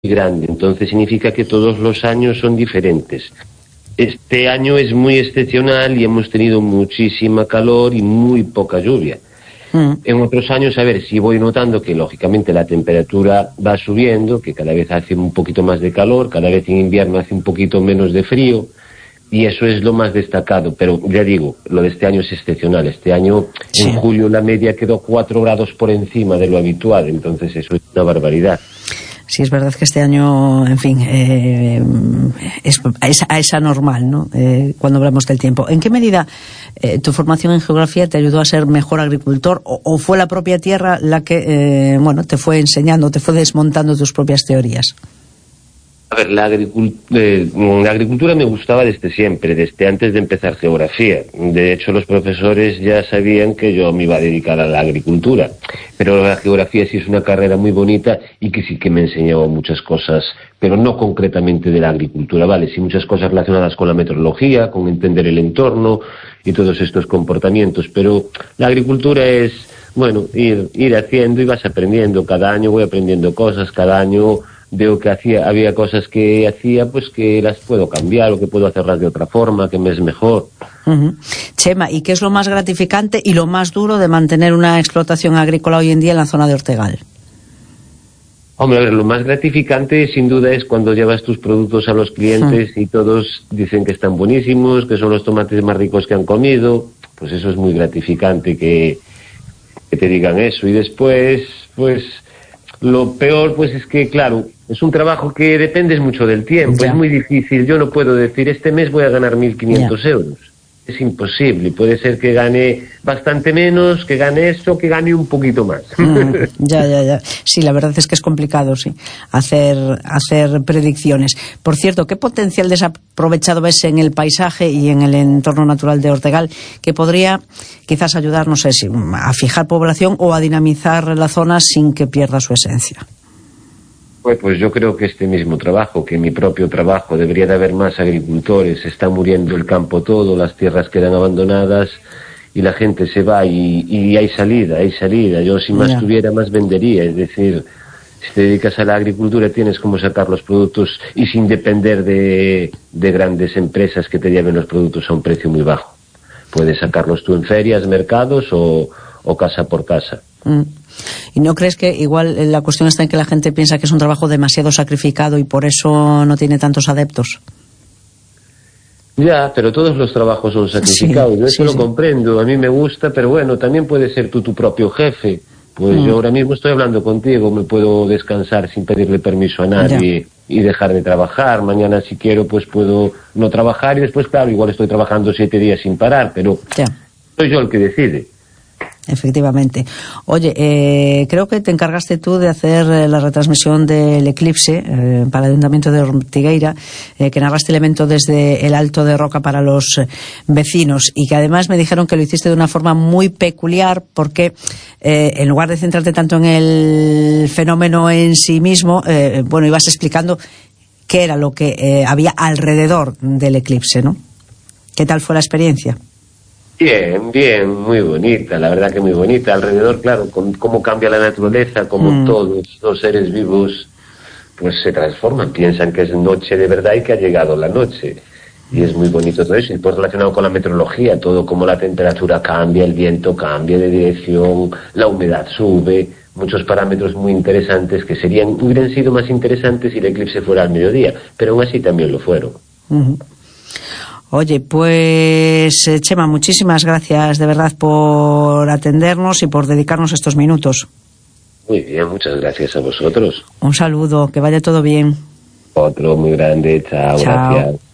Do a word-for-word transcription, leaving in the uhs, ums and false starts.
grande, entonces significa que todos los años son diferentes. Este año es muy excepcional y hemos tenido muchísima calor y muy poca lluvia. Mm. En otros años, a ver, sí voy notando que lógicamente la temperatura va subiendo, que cada vez hace un poquito más de calor, cada vez en invierno hace un poquito menos de frío, y eso es lo más destacado. Pero ya digo, lo de este año es excepcional. Este año, sí. En julio, la media quedó cuatro grados por encima de lo habitual, entonces eso es una barbaridad. Sí, es verdad que este año, en fin, eh, es, es, es anormal, ¿no? Eh, cuando hablamos del tiempo. ¿En qué medida eh, tu formación en geografía te ayudó a ser mejor agricultor o, o fue la propia tierra la que, eh, bueno, te fue enseñando, te fue desmontando tus propias teorías? A ver, la, agricult eh, la agricultura me gustaba desde siempre, desde antes de empezar geografía. De hecho, los profesores ya sabían que yo me iba a dedicar a la agricultura. Pero la geografía sí es una carrera muy bonita y que sí que me enseñaba muchas cosas, pero no concretamente de la agricultura, ¿vale? Sí, muchas cosas relacionadas con la meteorología, con entender el entorno y todos estos comportamientos. Pero la agricultura es, bueno, ir, ir haciendo y vas aprendiendo. Cada año voy aprendiendo cosas, cada año veo que hacía, había cosas que hacía pues que las puedo cambiar o que puedo hacerlas de otra forma, que me es mejor. Uh-huh. Chema, ¿y qué es lo más gratificante y lo más duro de mantener una explotación agrícola hoy en día en la zona de Ortegal? Hombre, a ver, lo más gratificante sin duda es cuando llevas tus productos a los clientes uh-huh. y todos dicen que están buenísimos, que son los tomates más ricos que han comido. Pues eso es muy gratificante que, que te digan eso. Y después, pues lo peor pues es que, claro, es un trabajo que dependes mucho del tiempo, ya. Es muy difícil. Yo no puedo decir, este mes voy a ganar mil quinientos euros. Es imposible. Puede ser que gane bastante menos, que gane esto, que gane un poquito más. Mm, ya, ya, ya. Sí, la verdad es que es complicado, sí, hacer, hacer predicciones. Por cierto, ¿qué potencial desaprovechado ves en el paisaje y en el entorno natural de Ortegal que podría quizás ayudar, no sé, si a fijar población o a dinamizar la zona sin que pierda su esencia? Pues, pues yo creo que este mismo trabajo, que mi propio trabajo, debería de haber más agricultores. Está muriendo el campo todo, las tierras quedan abandonadas y la gente se va y, y hay salida, hay salida. Yo si más yeah. tuviera, más vendería. Es decir, si te dedicas a la agricultura tienes como sacar los productos y sin depender de, de grandes empresas que te lleven los productos a un precio muy bajo. Puedes sacarlos tú en ferias, mercados o, o casa por casa. Mm. ¿Y no crees que igual la cuestión está en que la gente piensa que es un trabajo demasiado sacrificado y por eso no tiene tantos adeptos? Ya, pero todos los trabajos son sacrificados. Sí, yo eso sí, lo sí. comprendo, a mí me gusta, pero bueno, también puedes ser tú tu propio jefe. Pues mm. yo ahora mismo estoy hablando contigo, me puedo descansar sin pedirle permiso a nadie ya. y dejar de trabajar. Mañana si quiero pues puedo no trabajar y después, claro, igual estoy trabajando siete días sin parar, pero ya. soy yo el que decide. Efectivamente. Oye, eh, creo que te encargaste tú de hacer eh, la retransmisión del eclipse eh, para el Ayuntamiento de Ortigueira, eh, que narraste el evento desde el Alto de Roca para los eh, vecinos y que además me dijeron que lo hiciste de una forma muy peculiar porque eh, en lugar de centrarte tanto en el fenómeno en sí mismo, eh, bueno, ibas explicando qué era lo que eh, había alrededor del eclipse, ¿no? ¿Qué tal fue la experiencia? Bien, bien, muy bonita, la verdad que muy bonita. Alrededor, claro, con cómo cambia la naturaleza, como mm. todos los seres vivos, pues se transforman, piensan que es noche de verdad y que ha llegado la noche. Y es muy bonito todo eso. Y pues relacionado con la meteorología, todo como la temperatura cambia, el viento cambia de dirección, la humedad sube, muchos parámetros muy interesantes que serían, hubieran sido más interesantes si el eclipse fuera al mediodía, pero aún así también lo fueron. Mm. Oye, pues Chema, muchísimas gracias de verdad por atendernos y por dedicarnos estos minutos. Muy bien, muchas gracias a vosotros. Un saludo, que vaya todo bien. Otro muy grande, chao, chao. Gracias.